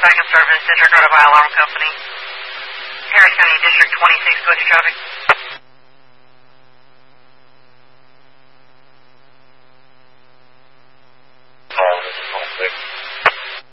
Backup Service, District Auto Fire Alarm Company. Harris County District 26, go to traffic.